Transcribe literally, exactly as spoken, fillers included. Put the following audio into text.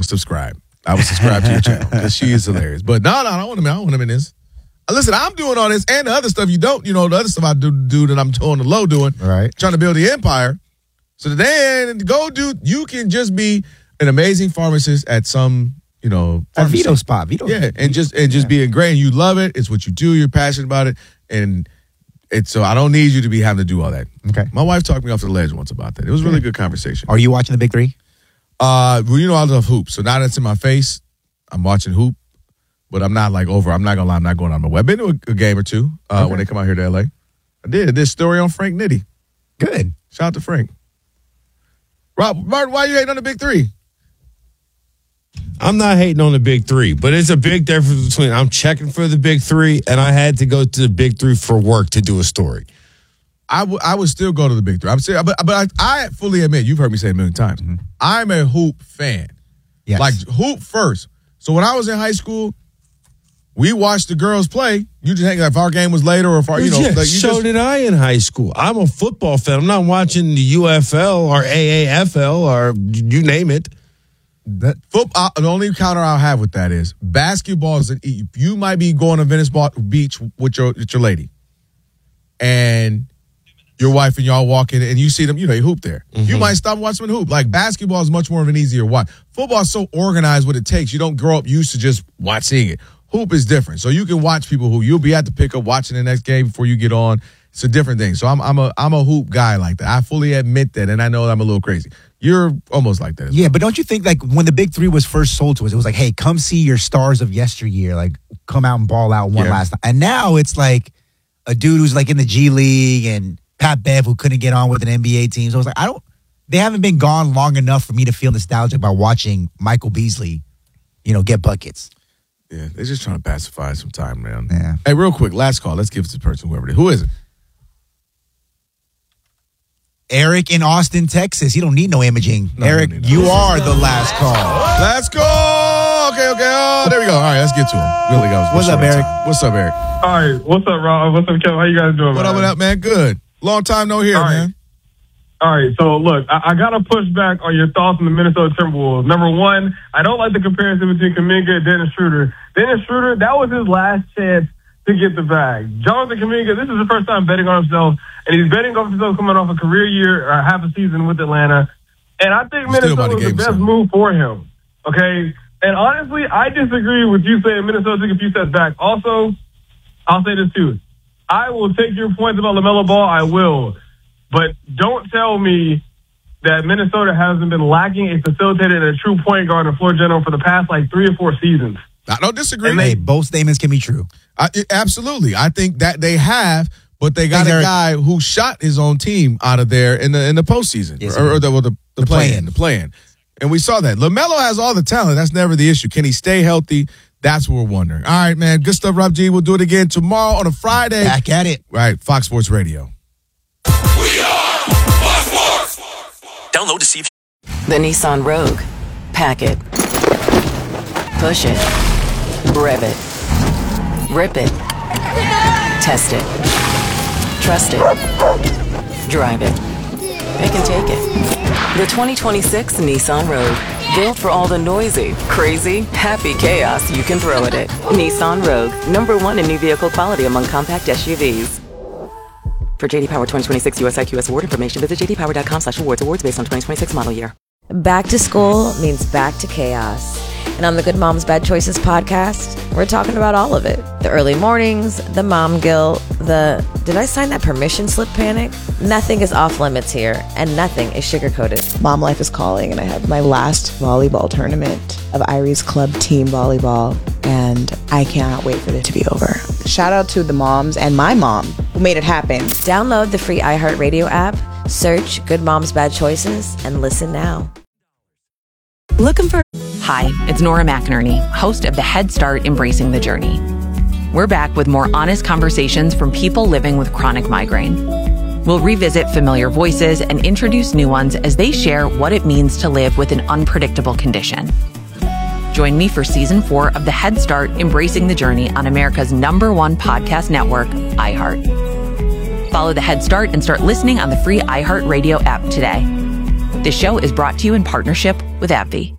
subscribe. I would subscribe to your channel because she is hilarious. But no, no, I don't want him. I don't want him in this. Listen, I'm doing all this and the other stuff you don't. You know, the other stuff I do, do that I'm on the low doing. Right. Trying to build the empire. So then, go do, you can just be an amazing pharmacist at some, you know. A Vito spot. Vito. Yeah, and just and just yeah. be great. And you love it. It's what you do. You're passionate about it. And it's so I don't need you to be having to do all that. Okay. My wife talked me off the ledge once about that. It was a really good conversation. Are you watching the Big Three? Uh, well, you know I love hoop. So now that's in my face, I'm watching hoop. But I'm not like over. I'm not gonna lie. I'm not going on my web. Been to a, a game or two uh, okay. when they come out here to L A. I did. I did a story on Frank Nitti. Good. Shout out to Frank. Rob Martin, why you hating on the Big Three? I'm not hating on the Big Three, but it's a big difference between I'm checking for the Big Three and I had to go to the Big Three for work to do a story. I, w- I would still go to the Big Three. I'm saying, but but I, I fully admit, you've heard me say it a million times. Mm-hmm. I'm a hoop fan. Yes. Like hoop first. So when I was in high school, we watched the girls play. You just think if our game was later or if our, you know. Yeah, like you so just, did I in high school. I'm a football fan. I'm not watching the U F L or A A F L or you name it. That football. The only counter I'll have with that is basketball is an, you might be going to Venice Beach with your with your lady, and your wife and y'all walk in and you see them. You know, they hoop there. Mm-hmm. You might stop and watch them hoop. Like basketball is much more of an easier watch. Football is so organized what it takes. You don't grow up used to just watching it. Hoop is different. So you can watch people who you'll be at the pickup watching the next game before you get on. It's a different thing. So I'm I'm a I'm a hoop guy like that. I fully admit that, and I know I'm a little crazy. You're almost like that as yeah, well. But don't you think like when the Big Three was first sold to us, it was like, hey, come see your stars of yesteryear, like come out and ball out one yeah. last time. And now it's like a dude who's like in the G League and Pat Bev who couldn't get on with an N B A team. So it's like I don't. They haven't been gone long enough for me to feel nostalgic about watching Michael Beasley, you know, get buckets. Yeah, they're just trying to pacify some time, man. Yeah. Hey, real quick, last call. Let's give it to the person, whoever it is. Who is it? Eric in Austin, Texas. You don't need no imaging. No, Eric, no you are the last call. Last call. Okay, okay. Oh, there we go. All right, let's get to him. Really goes. What's up, Eric? Time. What's up, Eric? All right. What's up, Rob? What's up, Kevin? How you guys doing, What man? up, what up, man? Good. Long time no hear, All right. man. All right, so look, I, I got to push back on your thoughts on the Minnesota Timberwolves. Number one, I don't like the comparison between Kuminga and Dennis Schroeder. Dennis Schroeder, that was his last chance to get the bag. Jonathan Kuminga, this is the first time betting on himself, and he's betting on himself coming off a career year or half a season with Atlanta. And I think Minnesota was the best son. move for him, okay? And honestly, I disagree with you saying Minnesota took a few steps back. Also, I'll say this too. I will take your points about LaMelo Ball. I will. But don't tell me that Minnesota hasn't been lacking a facilitator and a true point guard and floor general for the past like three or four seasons. I don't disagree. Hey, both statements can be true. I, it, absolutely. I think that they have, but they got hey, a Eric. guy who shot his own team out of there in the in the postseason. Yes, or, or the, the, the, the play-in. The play-in. And we saw that. LaMelo has all the talent. That's never the issue. Can he stay healthy? That's what we're wondering. All right, man. Good stuff, Rob G. We'll do it again tomorrow on a Friday. Back at it. Right. Fox Sports Radio. We are Fox Sports. Download to see if the Nissan Rogue. Pack it. Push it. Rev it. Rip it. Test it. Trust it. Drive it. It can take it. The twenty twenty-six Nissan Rogue. Built for all the noisy, crazy, happy chaos you can throw at it. Nissan Rogue. Number one in new vehicle quality among compact S U Vs. For J D Power twenty twenty-six U S I Q S award information, visit jdpower.com slash awards. Awards based on twenty twenty-six model year. Back to school means back to chaos. And on the Good Moms Bad Choices podcast, we're talking about all of it. The early mornings, the mom guilt, the did I sign that permission slip panic? Nothing is off limits here, and nothing is sugar-coated. Mom life is calling, and I have my last volleyball tournament of Irie's Club team volleyball, and I cannot wait for it to be over. Shout out to the moms and my mom who made it happen. Download the free iHeartRadio app, search Good Moms Bad Choices, and listen now. Looking for... Hi, it's Nora McInerney, host of the Head Start Embracing the Journey. We're back with more honest conversations from people living with chronic migraine. We'll revisit familiar voices and introduce new ones as they share what it means to live with an unpredictable condition. Join me for season four of the Head Start Embracing the Journey on America's number one podcast network, iHeart. Follow the Head Start and start listening on the free iHeartRadio app today. This show is brought to you in partnership with AbbVie.